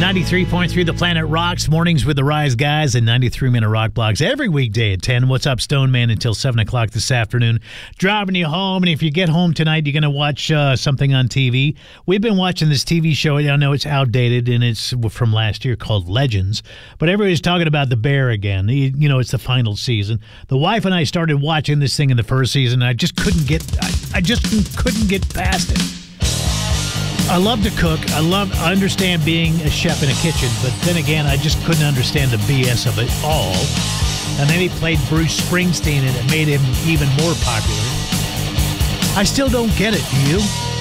93.3 The Planet Rocks, mornings with the Rise Guys, and 93-minute rock blocks every weekday at 10. What's up, Stone Man, until 7 o'clock this afternoon. Driving you home, and if you get home tonight, you're going to watch something on TV. We've been watching this TV show. I know it's outdated, and it's from last year, called Legends. But everybody's talking about the bear again. You know, it's the final season. The wife and I started watching this thing in the first season, and I just couldn't get past it. I love to cook. I understand being a chef in a kitchen, but then again, I just couldn't understand the BS of it all. And then he played Bruce Springsteen, and it made him even more popular. I still don't get it, do you?